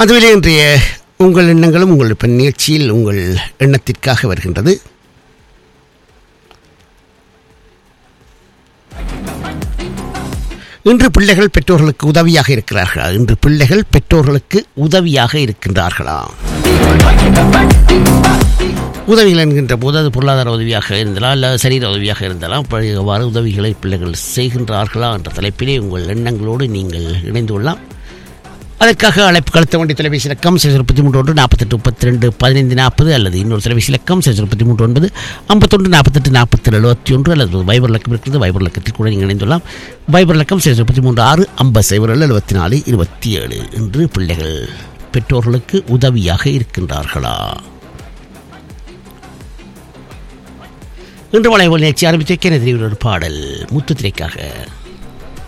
அதுவே இன்றைய உங்கள் எண்ணங்களும் உங்கள் நிகழ்ச்சியில் உங்கள் எண்ணத்திற்காக வருகின்றது. இன்று பிள்ளைகள் பெற்றோர்களுக்கு உதவியாக இருக்கிறார்களா? இன்று பிள்ளைகள் பெற்றோர்களுக்கு உதவியாக இருக்கின்றார்களா? உதவிகள் என்கின்ற போது அது பொருளாதார உதவியாக இருந்தாலும் அல்ல சரீர உதவியாக இருந்தாலும் அவ்வாறு உதவிகளை பிள்ளைகள் செய்கின்றார்களா என்ற தலைப்பிலே உங்கள் எண்ணங்களோடு நீங்கள் இணைந்து கொள்ளலாம். அதற்காக அழைப்பு கழுத்த வேண்டிய தொலைபேசி இலக்கம் 33 48 32 15 40 அல்லது இன்னொரு தொலைபேசி இலக்கம் 33 51 48 47 71 அல்லது வைபர் இலக்கம் இருக்கிறது. வைபர் இலக்கத்தில் கூட நீங்கள் இணைந்துள்ளலாம். வைபர் இலக்கம் 33 6 50 74 27. இன்று பிள்ளைகள் பெற்றோர்களுக்கு உதவியாக இருக்கின்றார்களா? இன்று வளைவு நிகழ்ச்சி ஆரம்பித்து வைக்க ஒரு பாடல் முத்து திரைக்காக.